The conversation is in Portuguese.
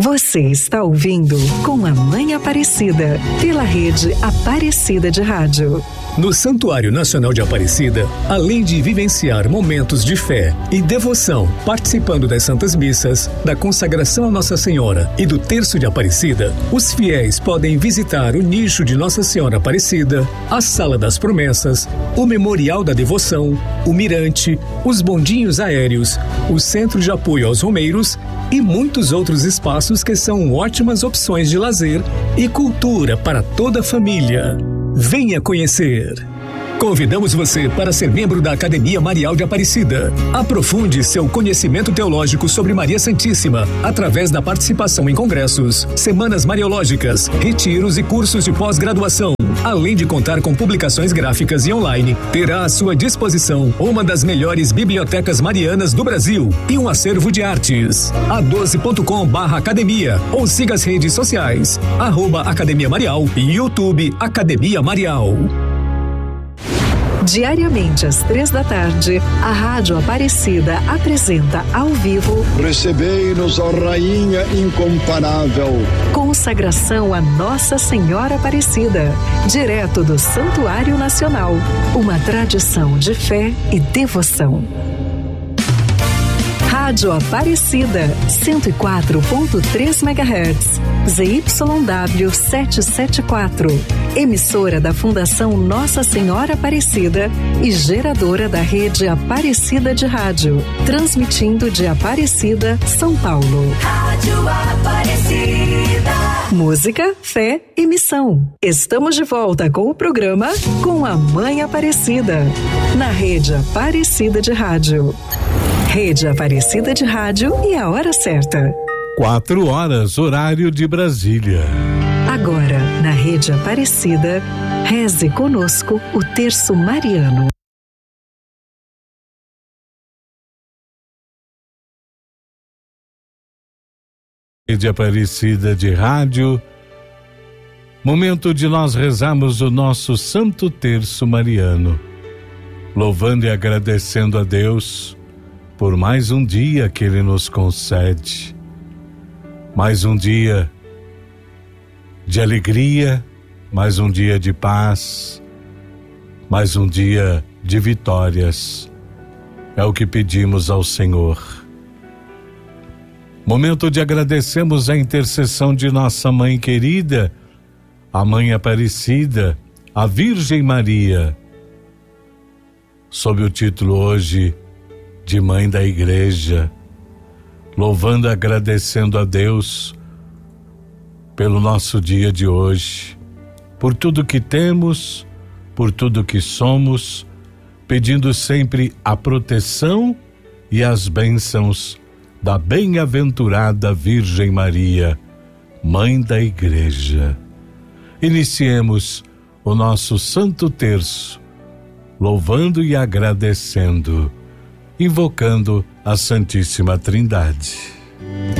Você está ouvindo Com a Mãe Aparecida, pela rede Aparecida de Rádio. No Santuário Nacional de Aparecida, além de vivenciar momentos de fé e devoção, participando das Santas Missas, da consagração a Nossa Senhora e do Terço de Aparecida, os fiéis podem visitar o nicho de Nossa Senhora Aparecida, a Sala das Promessas, o Memorial da Devoção, o Mirante, os bondinhos aéreos, o Centro de Apoio aos Romeiros e muitos outros espaços que são ótimas opções de lazer e cultura para toda a família. Venha conhecer! Convidamos você para ser membro da Academia Marial de Aparecida. Aprofunde seu conhecimento teológico sobre Maria Santíssima através da participação em congressos, semanas mariológicas, retiros e cursos de pós-graduação. Além de contar com publicações gráficas e online, terá à sua disposição uma das melhores bibliotecas marianas do Brasil e um acervo de artes. a12.com/academia ou siga as redes sociais, @Academia Marial e YouTube Academia Marial. Diariamente às 15h, a Rádio Aparecida apresenta ao vivo Recebei-nos, ó Rainha incomparável. Consagração a Nossa Senhora Aparecida, direto do Santuário Nacional. Uma tradição de fé e devoção. Rádio Aparecida, 104.3 MHz, ZYW 774, emissora da Fundação Nossa Senhora Aparecida e geradora da rede Aparecida de Rádio, transmitindo de Aparecida, São Paulo. Rádio Aparecida. Música, fé e missão. Estamos de volta com o programa Com a Mãe Aparecida, na rede Aparecida de Rádio. Rede Aparecida de Rádio e a hora certa. 4h, horário de Brasília. Agora, na Rede Aparecida, reze conosco o Terço Mariano. Rede Aparecida de Rádio, momento de nós rezarmos o nosso Santo Terço Mariano, louvando e agradecendo a Deus por mais um dia que Ele nos concede, mais um dia de alegria, mais um dia de paz, mais um dia de vitórias. É o que pedimos ao Senhor. Momento de agradecermos a intercessão de nossa mãe querida, a Mãe Aparecida, a Virgem Maria, sob o título hoje de Mãe da Igreja, louvando e agradecendo a Deus pelo nosso dia de hoje, por tudo que temos, por tudo que somos, pedindo sempre a proteção e as bênçãos da bem-aventurada Virgem Maria, Mãe da Igreja. Iniciemos o nosso Santo Terço, louvando e agradecendo, invocando a Santíssima Trindade.